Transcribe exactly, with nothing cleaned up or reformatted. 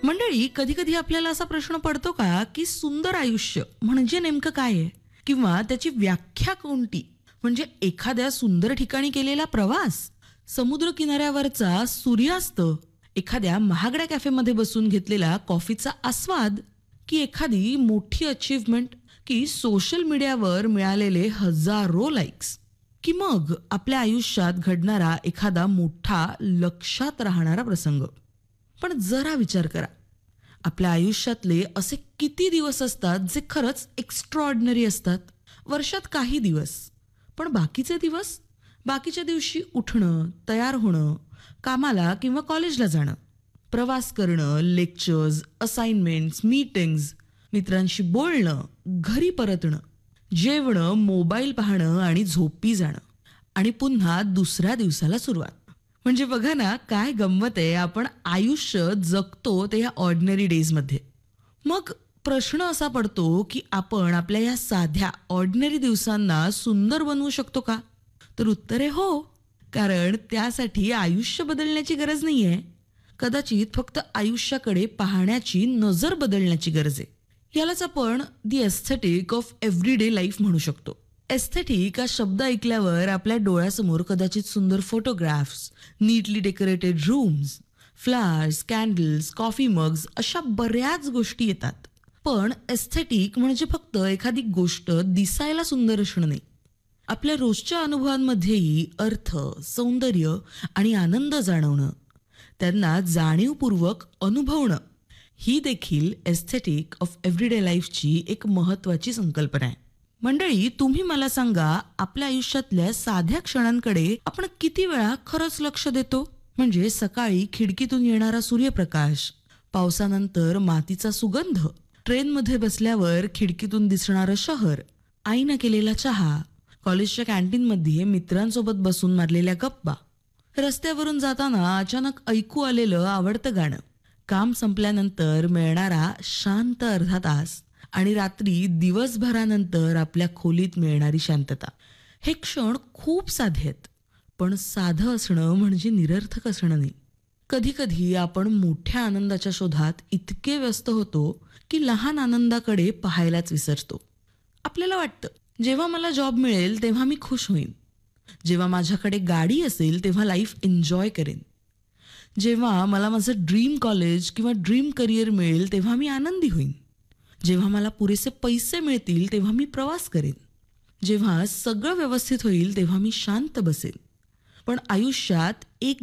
मंडळी, कधी कधी आपल्याला असा प्रश्न पडतो का की सुंदर आयुष्य म्हणजे नेमकं काय आहे किंवा त्याची व्याख्या कोणती? म्हणजे एखाद्या सुंदर ठिकाणी केलेला प्रवास, समुद्र किनाऱ्यावरचा सूर्यास्त, एखाद्या महागड्या कॅफेमध्ये बसून घेतलेला कॉफीचा आस्वाद, की एखादी मोठी अचीवमेंट, की सोशल मीडियावर मिळालेले हजारो लाईक्स, की मग आपल्या आयुष्यात घडणारा एखादा मोठा लक्षात राहणारा प्रसंग. पण जरा विचार करा, आपल्या आयुष्यातले असे किती दिवस असतात जे खरंच एक्स्ट्राऑर्डिनरी असतात. वर्षात काही दिवस, पण बाकीचे दिवस, बाकीच्या दिवशी उठणं, तयार होणं, कामाला किंवा कॉलेजला जाणं, प्रवास करणं, लेक्चर्स, असाइनमेंट्स, मीटिंग्स, मित्रांशी बोलणं, घरी परतणं, जेवणं, मोबाईल पाहणं आणि झोपी जाणं, आणि पुन्हा दुसऱ्या दिवसाला सुरुवात. म्हणजे बघा ना, काय गंमत आहे, आपण आयुष्य जगतो ते या ऑर्डिनरी डेजमध्ये. मग प्रश्न असा पडतो की आपण आपल्या या साध्या ऑर्डिनरी दिवसांना सुंदर बनवू शकतो का? तर उत्तर आहे हो. कारण त्यासाठी आयुष्य बदलण्याची गरज नाहीये. कदाचित फक्त आयुष्याकडे पाहण्याची नजर बदलण्याची गरज आहे. यालाच आपण दी एस्थेटिक ऑफ एव्हरीडे लाईफ म्हणू शकतो. एस्थेटिक हा शब्द ऐकल्यावर आपल्या डोळ्यासमोर कदाचित सुंदर photographs, neatly decorated rooms, flowers, candles, coffee mugs अशा बऱ्याच गोष्टी येतात. पण एस्थेटिक म्हणजे फक्त एखादी गोष्ट दिसायला सुंदर असणं नाही. आपल्या रोजच्या अनुभवांमध्येही अर्थ, सौंदर्य आणि आनंद जाणवणं, त्यांना जाणीवपूर्वक अनुभवणं, ही देखील एस्थेटिक ऑफ एव्हरीडे लाईफची एक महत्त्वाची संकल्पना आहे. मंडळी, तुम्ही मला सांगा, आपल्या आयुष्यातल्या साध्या क्षणांकडे आपण किती वेळा खरंच लक्ष देतो? म्हणजे सकाळी खिडकीतून येणारा सूर्यप्रकाश, पावसानंतर मातीचा सुगंध, ट्रेनमध्ये बसल्यावर खिडकीतून दिसणारं शहर, आईनं केलेला चहा, कॉलेजच्या कॅन्टीनमध्ये मित्रांसोबत बसून मारलेल्या गप्पा, रस्त्यावरून जाताना अचानक ऐकू आलेलं आवडतं गाणं, काम संपल्यानंतर मिळणारा शांत अर्धा तास आणि रात्री दिवसभरानंतर आपल्या खोलीत मिळणारी शांतता. हे क्षण खूप साधे आहेत, पण साधं असणं म्हणजे निरर्थक असणं नाही. कधी कधी आपण मोठ्या आनंदाच्या शोधात इतके व्यस्त होतो की लहान आनंदाकडे पाहायलाच विसरतो. आपल्याला वाटतं, जेव्हा मला जॉब मिळेल तेव्हा मी खुश होईन, जेव्हा माझ्याकडे गाडी असेल तेव्हा लाईफ एन्जॉय करेन, जेव्हा मला माझं ड्रीम कॉलेज किंवा ड्रीम करिअर मिळेल तेव्हा मी आनंदी होईन, जेव्हा मला पुरेसे पैसे मिळतील तेव्हा मी प्रवास करेन, जेव्हा सगळं व्यवस्थित होईल तेव्हा मी शांत बसेन. पण आयुष्यात एक